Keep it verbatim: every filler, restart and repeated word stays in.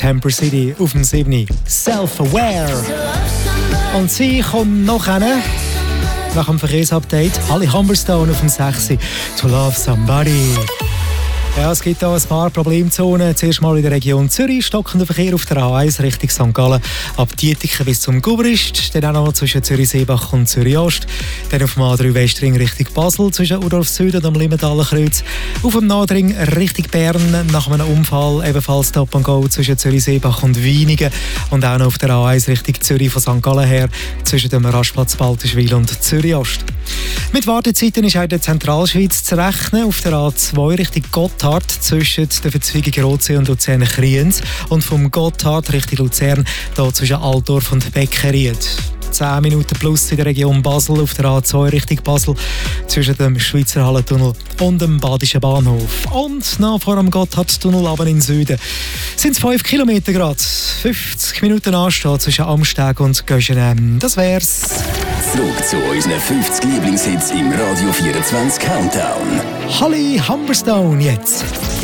Temper City auf dem sieben. Self-Aware. Und sie kommt noch hin, nach dem Verkehrsupdate, Holly Humberstone auf dem sechs. To Love Somebody. Ja, es gibt hier ein paar Problemzonen. Zuerst mal in der Region Zürich, stockender Verkehr auf der A eins Richtung Sankt Gallen, ab Dietiken bis zum Gubrist, dann auch noch zwischen Zürich-Seebach und Zürich-Ost, dann auf dem A drei Westring Richtung Basel, zwischen Udorf Süd und am Limentaler Kreuz, auf dem Nordring Richtung Bern, nach einem Unfall ebenfalls Stop and Go zwischen Zürich-Seebach und Wienigen und auch noch auf der A eins Richtung Zürich von Sankt Gallen her, zwischen dem Rastplatz Balterschwil und Zürich-Ost. Mit Wartezeiten ist auch in der Zentralschweiz zu rechnen, auf der A zwei Richtung Gotthard zwischen der Verzweigung Rotsee und Luzern-Kriens und vom Gotthard Richtung Luzern hier zwischen Altdorf und Beckeried. zehn Minuten plus in der Region Basel auf der A zwei Richtung Basel zwischen dem Schweizer Hallentunnel und dem Badischen Bahnhof. Und noch vor dem Gotthardtunnel aber in Süden sind es fünf Kilometer gerade. fünfzig Minuten Anstehen zwischen Amsteg und Göschenen. Das wär's. Zurück zu unseren fünfzig Lieblingshits im Radio vierundzwanzig Countdown. Holly Humberstone jetzt.